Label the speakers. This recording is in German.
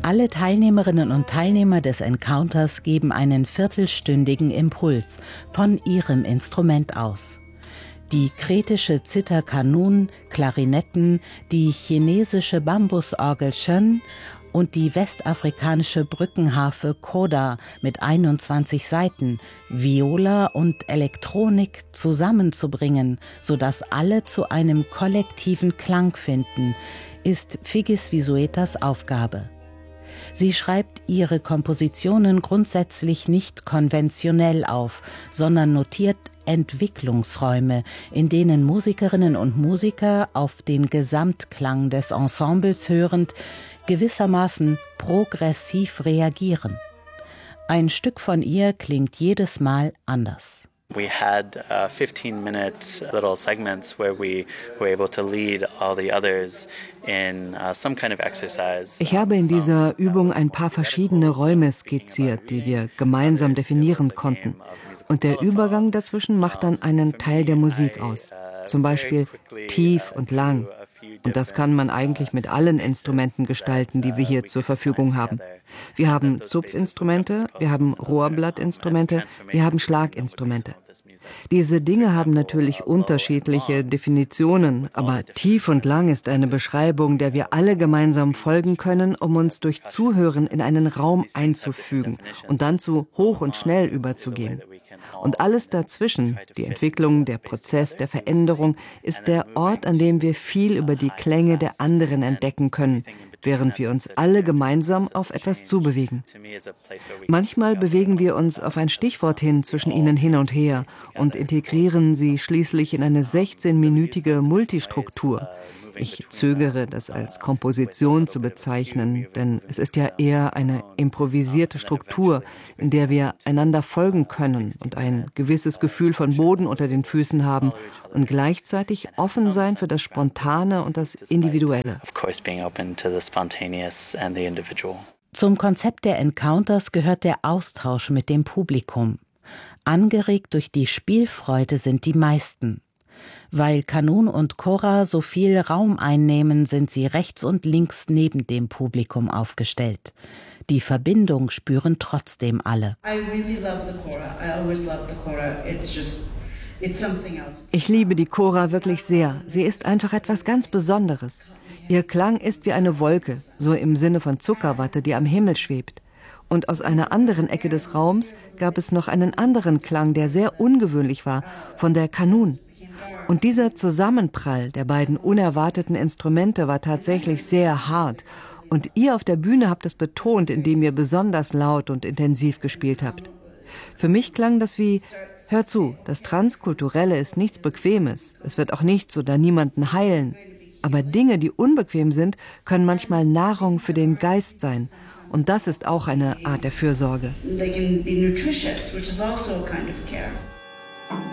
Speaker 1: Alle Teilnehmerinnen und Teilnehmer des Encounters geben einen viertelstündigen Impuls von ihrem Instrument aus. Die kretische Zither Qanun, Klarinetten, die chinesische Bambusorgel Shön und die westafrikanische Brückenharfe Koda mit 21 Saiten, Viola und Elektronik zusammenzubringen, sodass alle zu einem kollektiven Klang finden, ist Figis Visuetas Aufgabe. Sie schreibt ihre Kompositionen grundsätzlich nicht konventionell auf, sondern notiert Entwicklungsräume, in denen Musikerinnen und Musiker auf den Gesamtklang des Ensembles hörend gewissermaßen progressiv reagieren. Ein Stück von ihr klingt jedes Mal anders.
Speaker 2: We had 15-minute little segments where we were able to lead all the others in some kind of exercise.
Speaker 3: Ich habe in dieser Übung ein paar verschiedene Räume skizziert, die wir gemeinsam definieren konnten. Und der Übergang dazwischen macht dann einen Teil der Musik aus. Zum Beispiel tief und lang. Und das kann man eigentlich mit allen Instrumenten gestalten, die wir hier zur Verfügung haben. Wir haben Zupfinstrumente, wir haben Rohrblattinstrumente, wir haben Schlaginstrumente. Diese Dinge haben natürlich unterschiedliche Definitionen, aber tief und lang ist eine Beschreibung, der wir alle gemeinsam folgen können, um uns durch Zuhören in einen Raum einzufügen und dann zu hoch und schnell überzugehen. Und alles dazwischen, die Entwicklung, der Prozess der Veränderung, ist der Ort, an dem wir viel über die Klänge der anderen entdecken können, während wir uns alle gemeinsam auf etwas zubewegen. Manchmal bewegen wir uns auf ein Stichwort hin zwischen ihnen hin und her und integrieren sie schließlich in eine 16-minütige Multistruktur. Ich zögere, das als Komposition zu bezeichnen, denn es ist ja eher eine improvisierte Struktur, in der wir einander folgen können und ein gewisses Gefühl von Boden unter den Füßen haben und gleichzeitig offen sein für das Spontane und das Individuelle.
Speaker 1: Zum Konzept der Encounters gehört der Austausch mit dem Publikum. Angeregt durch die Spielfreude sind die meisten. Weil Qanun und Kora so viel Raum einnehmen, sind sie rechts und links neben dem Publikum aufgestellt. Die Verbindung spüren trotzdem alle.
Speaker 3: Ich liebe die Kora wirklich sehr. Sie ist einfach etwas ganz Besonderes. Ihr Klang ist wie eine Wolke, so im Sinne von Zuckerwatte, die am Himmel schwebt. Und aus einer anderen Ecke des Raums gab es noch einen anderen Klang, der sehr ungewöhnlich war, von der Qanun. Und dieser Zusammenprall der beiden unerwarteten Instrumente war tatsächlich sehr hart. Und ihr auf der Bühne habt es betont, indem ihr besonders laut und intensiv gespielt habt. Für mich klang das wie: Hör zu, das Transkulturelle ist nichts Bequemes. Es wird auch nichts oder niemanden heilen. Aber Dinge, die unbequem sind, können manchmal Nahrung für den Geist sein. Und das ist auch eine Art der Fürsorge.
Speaker 4: They can be nutritious, which is also a kind of care.